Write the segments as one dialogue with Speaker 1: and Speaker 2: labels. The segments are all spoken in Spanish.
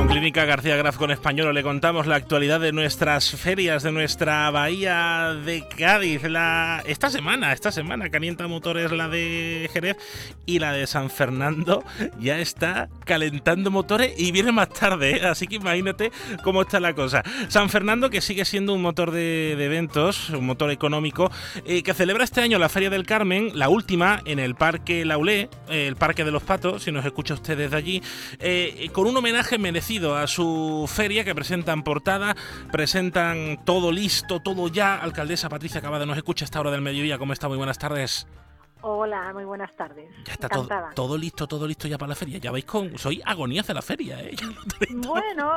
Speaker 1: Con Clínica García Graf con Español le contamos la actualidad de nuestras ferias, de nuestra bahía de Cádiz. Esta semana calienta motores la de Jerez y la de San Fernando ya está calentando motores y viene más tarde, ¿eh? Así que imagínate cómo está la cosa. San Fernando, que sigue siendo un motor de eventos, un motor económico, que celebra este año la Feria del Carmen, la última en el Parque Laulé, el Parque de los Patos, si nos escucha usted desde allí, con un homenaje merecido a su feria, que presentan portada, presentan todo listo, todo ya. Alcaldesa Patricia Cavada nos escucha a esta hora del mediodía. ¿Cómo está? Muy buenas tardes.
Speaker 2: Hola, muy buenas tardes.
Speaker 1: Ya está todo listo ya para la feria. Ya veis, soy agonías de la feria, ¿eh?
Speaker 2: Bueno,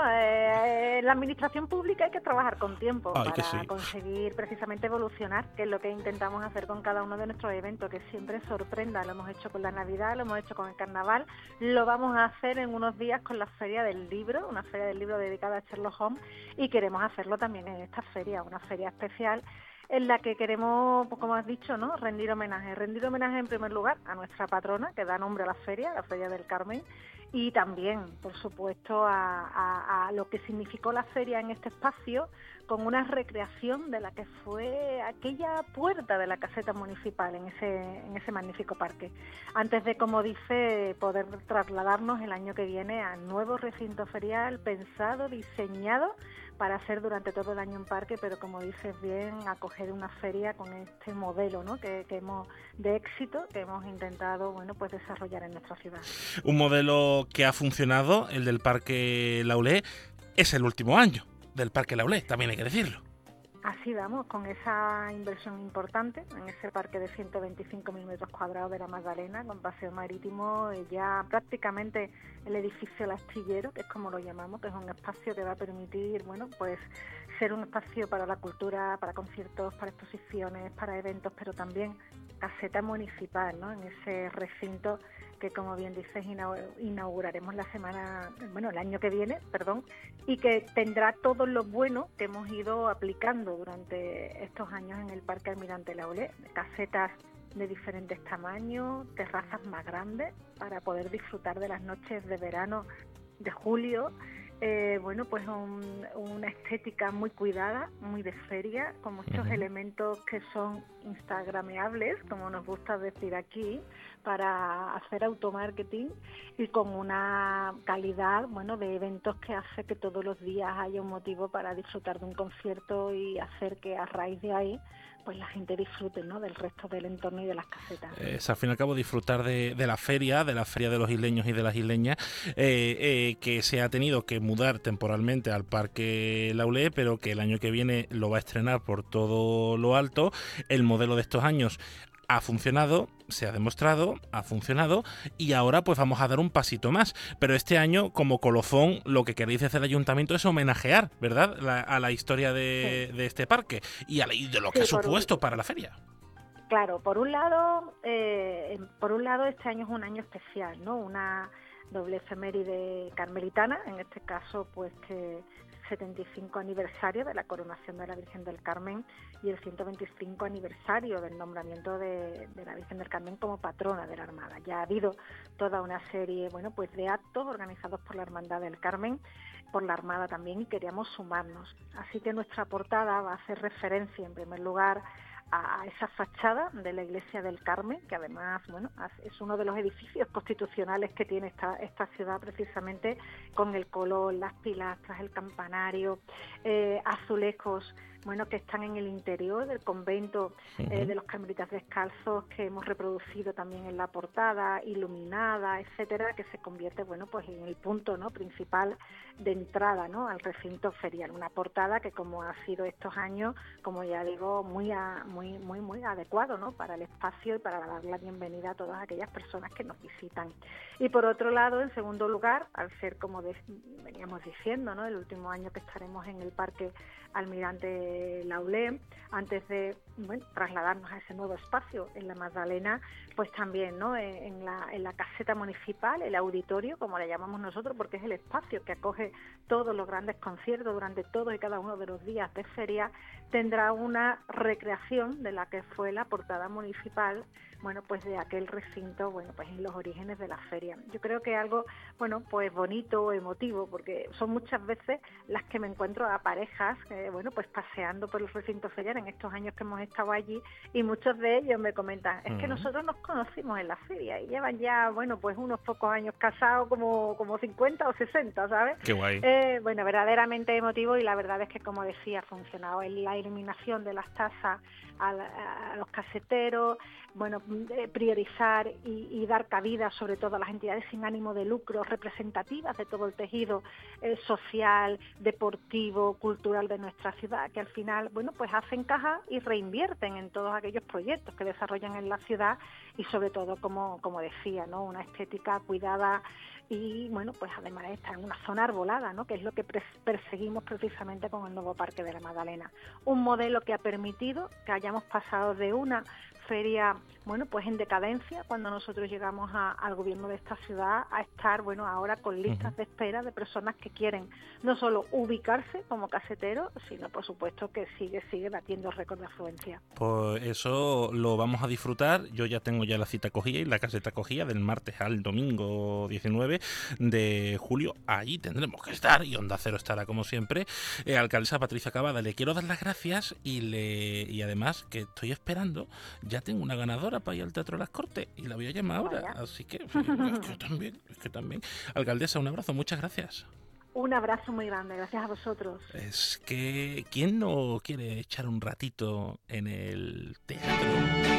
Speaker 2: la administración pública hay que trabajar con tiempo para conseguir precisamente evolucionar, que es lo que intentamos hacer con cada uno de nuestros eventos, que siempre sorprenda. Lo hemos hecho con la Navidad, lo hemos hecho con el Carnaval, lo vamos a hacer en unos días con la Feria del Libro, una feria del libro dedicada a Sherlock Holmes, y queremos hacerlo también en esta feria, una feria especial en la que queremos, pues como has dicho, ¿no?, rendir homenaje en primer lugar a nuestra patrona, que da nombre a la Feria del Carmen, y también, por supuesto, a lo que significó la feria en este espacio, con una recreación de la que fue aquella puerta de la caseta municipal en ese magnífico parque, antes de, como dice, poder trasladarnos el año que viene al nuevo recinto ferial pensado, diseñado para hacer durante todo el año un parque, pero como dices bien, acoger una feria con este modelo, ¿no?, que hemos de éxito, que hemos intentado, bueno, pues desarrollar en nuestra ciudad.
Speaker 1: Un modelo que ha funcionado, el del Parque Laulé, es el último año del Parque Laulé, también hay que decirlo.
Speaker 2: Así vamos, con esa inversión importante en ese parque de 125.000 metros cuadrados de la Magdalena, con paseo marítimo, ya prácticamente el edificio El Astillero, que es como lo llamamos, que es un espacio que va a permitir, bueno, pues ser un espacio para la cultura, para conciertos, para exposiciones, para eventos, pero también caseta municipal, ¿no?, en ese recinto que, como bien dices, inauguraremos el año que viene, y que tendrá todo lo bueno que hemos ido aplicando durante estos años en el Parque Almirante Laulé, casetas de diferentes tamaños, terrazas más grandes para poder disfrutar de las noches de verano de julio. Pues una estética muy cuidada, muy de feria, con muchos elementos que son instagrameables, como nos gusta decir aquí, para hacer automarketing, y con una calidad, bueno, de eventos que hace que todos los días haya un motivo para disfrutar de un concierto y hacer que a raíz de ahí pues la gente disfrute, ¿no?, del resto del entorno y de las casetas.
Speaker 1: Es al fin y al cabo disfrutar de la feria de los isleños y de las isleñas, que se ha tenido que mudar temporalmente al Parque Laulé, pero que el año que viene lo va a estrenar por todo lo alto. El modelo de estos años ha funcionado, se ha demostrado, ha funcionado, y ahora pues vamos a dar un pasito más. Pero este año, como colofón, lo que queréis hacer el ayuntamiento es homenajear, ¿verdad?, a la historia de este parque y de lo que ha supuesto para la feria.
Speaker 2: Claro, por un lado este año es un año especial, ¿no?, una doble efeméride carmelitana, en este caso pues que 75 aniversario de la coronación de la Virgen del Carmen y el 125 aniversario del nombramiento de la Virgen del Carmen como patrona de la Armada. Ya ha habido toda una serie, bueno, pues de actos organizados por la Hermandad del Carmen, por la Armada también, y queríamos sumarnos. Así que nuestra portada va a hacer referencia en primer lugar a esa fachada de la Iglesia del Carmen, que además, bueno, es uno de los edificios constitucionales que tiene esta ciudad, precisamente con el color, las pilastras, el campanario, azulejos, bueno, que están en el interior del convento de los Carmelitas Descalzos, que hemos reproducido también en la portada, iluminada, etcétera, que se convierte, bueno, pues en el punto, ¿no?, principal de entrada, ¿no?, al recinto ferial. Una portada que, como ha sido estos años, como ya digo, muy adecuado, ¿no?, para el espacio y para dar la bienvenida a todas aquellas personas que nos visitan. Y por otro lado, en segundo lugar, al ser, como veníamos diciendo, ¿no?, el último año que estaremos en el Parque Almirante Laulé, antes de, bueno, trasladarnos a ese nuevo espacio en la Magdalena, pues también, ¿no?, en la caseta municipal, el auditorio, como le llamamos nosotros, porque es el espacio que acoge todos los grandes conciertos durante todos y cada uno de los días de feria, tendrá una recreación iluminación de la que fue la portada municipal, bueno, pues de aquel recinto, bueno, pues en los orígenes de la feria. Yo creo que algo, bueno, pues bonito, emotivo, porque son muchas veces las que me encuentro a parejas, bueno, pues paseando por el recinto ferial en estos años que hemos estado allí, y muchos de ellos me comentan, es que nosotros nos conocimos en la feria y llevan ya, bueno, pues unos pocos años casados, como 50 o 60, ¿sabes?
Speaker 1: Qué guay.
Speaker 2: Bueno, verdaderamente emotivo, y la verdad es que, como decía, ha funcionado en la iluminación de las tazas a los caseteros, bueno, priorizar y dar cabida sobre todo a las entidades sin ánimo de lucro, representativas de todo el tejido social, deportivo, cultural de nuestra ciudad, que al final, bueno, pues hacen caja y reinvierten en todos aquellos proyectos que desarrollan en la ciudad, y sobre todo, como decía, ¿no?, una estética cuidada, y bueno, pues además está en una zona arbolada, ¿no?, que es lo que perseguimos precisamente con el nuevo Parque de la Magdalena. Un modelo que ha permitido que hayamos pasado de una feria, bueno, pues en decadencia cuando nosotros llegamos al gobierno de esta ciudad, a estar, bueno, ahora con listas de espera de personas que quieren no solo ubicarse como caseteros, sino por supuesto que sigue batiendo récord de afluencia.
Speaker 1: Pues eso lo vamos a disfrutar. Yo ya tengo la cita cogida y la caseta cogida del martes al domingo 19 de julio. Allí tendremos que estar, y Onda Cero estará como siempre. Alcaldesa Patricia Cavada, le quiero dar las gracias, y además que estoy esperando, ya tengo una ganadora para ir al Teatro de las Cortes y la voy a llamar ahora.
Speaker 2: Vaya.
Speaker 1: Así que es que también. Alcaldesa, un abrazo, muchas gracias.
Speaker 2: Un abrazo muy grande, gracias a vosotros.
Speaker 1: Es que, ¿quién no quiere echar un ratito en el teatro?